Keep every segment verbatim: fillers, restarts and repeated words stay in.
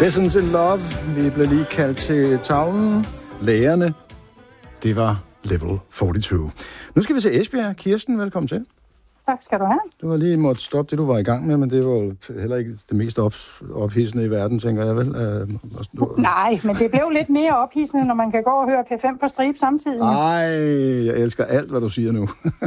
Lessons in Love. Vi blev lige kaldt til tavlen. Lærerne. Det var level fireogfyrre. Nu skal vi se Esbjerg. Kirsten, velkommen til. Tak skal du have. Du har lige måttet stoppe det, du var i gang med, men det var heller ikke det mest op, ophidsende i verden, tænker jeg vel. Uh, Nej, men det blev lidt mere ophidsende, når man kan gå og høre P fem på stribe samtidig. Ej, jeg elsker alt, hvad du siger nu.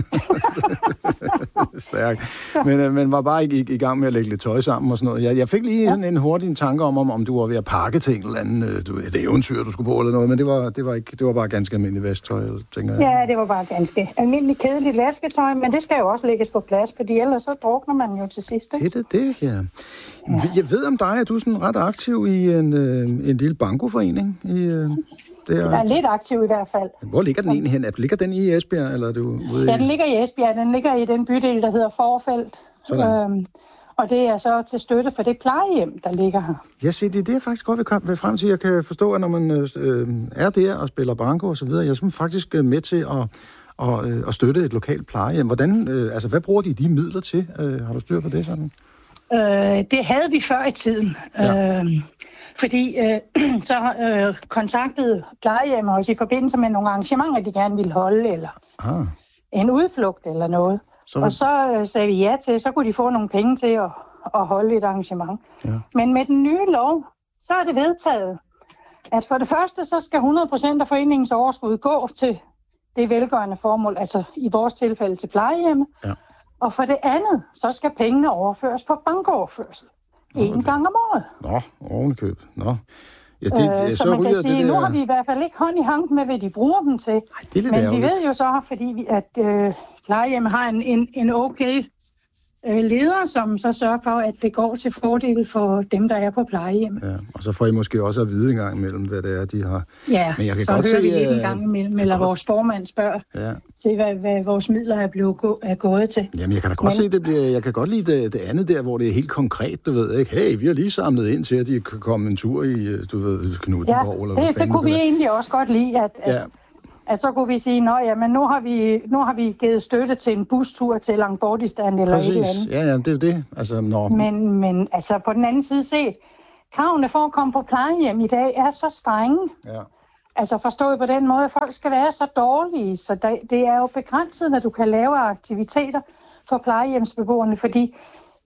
Stærkt. Men, men var bare ikke i, i gang med at lægge lidt tøj sammen og sådan noget. Jeg, jeg fik lige ja. en, en hurtig tanke om, om, om du var ved at pakke til en eller anden, du, et eventyr, du skulle på eller noget, men det var, det var, ikke, det var bare ganske almindeligt vesttøj, tænker jeg. Ja, det var bare ganske almindeligt kedeligt vasketøj, men det skal jo også lægges på plads, fordi ellers så drukner man jo til sidst. Det er det, det, ja. Jeg ved om dig, at du er sådan ret aktiv i en, øh, en lille bankoforening. I, øh, jeg er lidt aktiv i hvert fald. Hvor ligger den egentlig hen? Ligger den i Esbjerg, eller er du ude i... Ja, den ligger i Esbjerg. Den ligger i den bydel, der hedder Forfelt. Øhm, og det er så til støtte for det plejehjem, der ligger her. Ja, se, det er det, jeg faktisk godt vil frem til. Jeg kan forstå, at når man øh, er der og spiller banko og så videre, jeg er simpelthen faktisk med til at... Og, øh, og støtte et lokalt plejehjem. Hvordan, øh, altså, hvad bruger de de midler til? Øh, har du styr på det sådan? Øh, det havde vi før i tiden. Ja. Øh, fordi øh, så øh, kontaktede plejehjemmet os i forbindelse med nogle arrangementer, de gerne ville holde, eller ah. en udflugt eller noget. Så og så øh, sagde vi ja til, så kunne de få nogle penge til at, at holde et arrangement. Ja. Men med den nye lov, så er det vedtaget, at for det første, så skal hundrede procent af foreningens overskud gå til det er velgørende formål, altså i vores tilfælde til plejehjemme. Ja. Og for det andet, så skal pengene overføres på bankoverførsel. En gang om året. Nå, ovenikøb. Nå. Ja, det, øh, så, så man kan sige, det nu har vi i hvert fald ikke hånd i hånd med, hvad de bruger dem til. Ej, det er lidt Men ærgerligt. Vi ved jo så, fordi vi, at øh, plejehjemme har en, en, en okay øh, leder, som så sørger for, at det går til fordel for dem, der er på plejehjem. Ja, og så får I måske også at vide en gang imellem, hvad det er, de har. Ja, men jeg kan så godt hører se, vi lidt en gang imellem, eller godt... vores formand spørger ja. til, hvad, hvad vores midler er, blevet gå, er gået til. Jamen, jeg kan da godt men... se, det bliver, jeg kan godt lide det, det andet der, hvor det er helt konkret, du ved, ikke? Hey, vi har lige samlet ind til, at de kan komme en tur i, du ved, Knuthenborg. Ja, eller det, det, det kunne vi der. egentlig også godt lide, at... at ja. at så kunne vi sige, nå ja, men nu har vi, nu har vi givet støtte til en bustur til Langbordistan eller Præcis. et eller andet. Ja, ja, det er jo det. Altså, når... men, men altså på den anden side set, kravene for at komme på plejehjem i dag er så strenge. Ja. Altså forstået på den måde, at folk skal være så dårlige, så det, det er jo begrænset, hvad du kan lave af aktiviteter for plejehjemsbeboerne, fordi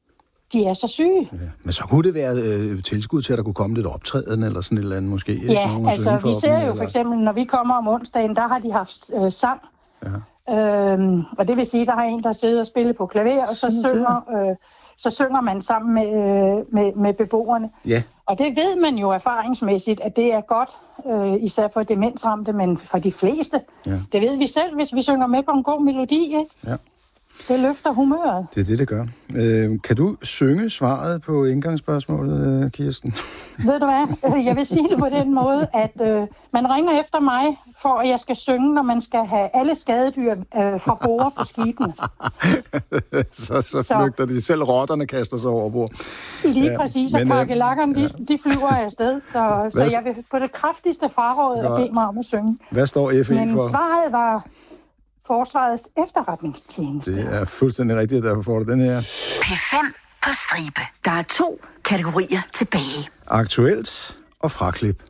de er så syge. Ja, men så kunne det være øh, tilskud til, at der kunne komme lidt optræden eller sådan et eller andet måske? Ja, altså vi ser jo for eksempel, når vi kommer om onsdagen, der har de haft øh, sang. Ja. Øhm, og det vil sige, der har en, der sidder og spiller på klaver, og så synger, øh, så synger man sammen med, øh, med, med beboerne. Ja. Og det ved man jo erfaringsmæssigt, at det er godt, øh, især for demensramte, men for de fleste. Ja. Det ved vi selv, hvis vi synger med på en god melodi, ikke? Ja. Det løfter humøret. Det er det, det gør. Øh, kan du synge svaret på indgangsspørgsmålet, Kirsten? Ved du hvad? Jeg vil sige det på den måde, at øh, man ringer efter mig, for at jeg skal synge, når man skal have alle skadedyr øh, fra bord på skibene. så, så flygter så. de. Selv rotterne kaster sig over bord. Lige ja, præcis, og kakelakkerne, de, ja. de flyver afsted. Så, så jeg vil på det kraftigste fraråd at bede mig om at synge. Hvad står F E Men for? Men svaret var... Forsvarets efterretningstjeneste. Det er fuldstændig rigtigt, derfor får du den her. P fem på stribe. Der er to kategorier tilbage. Aktuelt og fraklip.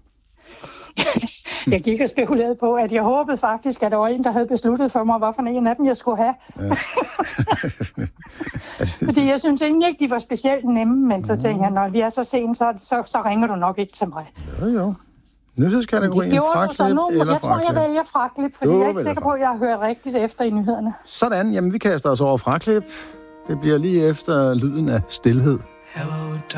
Jeg gik og spekulerede på, at jeg håbede faktisk, at der var en, der havde besluttet for mig, hvad for en af dem jeg skulle have. Ja. Fordi jeg synes egentlig ikke, de var specielt nemme, men så tænkte jeg, når vi er så sent, så, så, så ringer du nok ikke til mig. Jo, jo. Nyhedskategorien fraklip eller fraklip? Jeg tror, jeg vælger fraklip, fordi jeg er ikke sikker på, at jeg har hørt rigtigt efter i nyhederne. Sådan, jamen vi kaster os over fraklip. Det bliver lige efter lyden af stilhed. Hello,